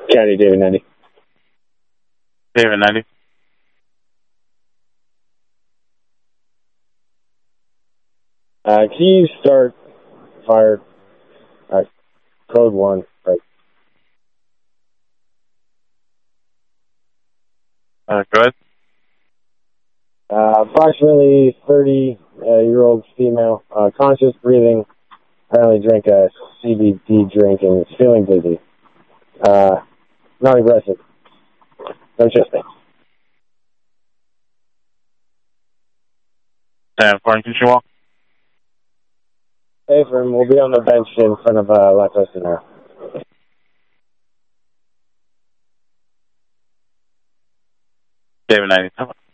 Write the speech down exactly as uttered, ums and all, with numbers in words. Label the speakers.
Speaker 1: County, David ninety.
Speaker 2: David ninety.
Speaker 1: Uh, can you start fire? Uh, code one, right?
Speaker 2: Uh, go ahead.
Speaker 1: Uh, approximately thirty-year-old uh, female, uh, conscious, breathing, apparently drank a C B D drink and is feeling dizzy. Uh, not aggressive. No chest pain.
Speaker 2: Sam, foreign control wall.
Speaker 1: Hey, friend, we'll be on the bench in front of uh, Lacrosse now.
Speaker 2: David ninety.